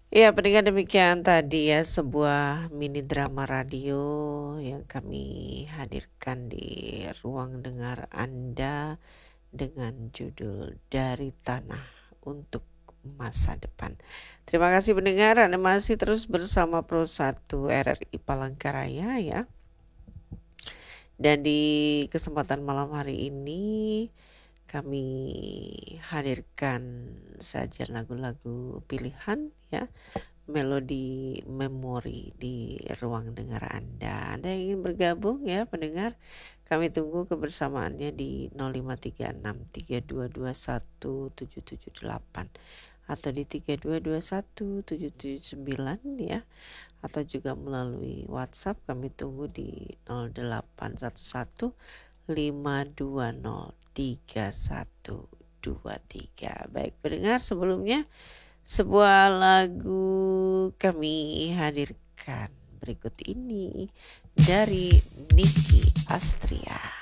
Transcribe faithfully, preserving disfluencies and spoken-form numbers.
Ya, pendengar demikian tadi ya sebuah mini drama radio yang kami hadirkan di ruang dengar Anda dengan judul Dari Tanah untuk Masa Depan. Terima kasih pendengar, Anda masih terus bersama Pro satu R R I Palangkaraya ya. Dan di kesempatan malam hari ini kami hadirkan saja lagu-lagu pilihan ya, melodi memori di ruang dengar Anda. Anda yang ingin bergabung ya pendengar, kami tunggu kebersamaannya di nol lima tiga enam tiga dua dua satu tujuh tujuh delapan atau di tiga dua dua satu tujuh tujuh sembilan ya, atau juga melalui WhatsApp kami tunggu di nol delapan satu satu lima dua nol tiga satu dua tiga. Baik pendengar, sebelumnya sebuah lagu kami hadirkan berikut ini dari Niki Astria.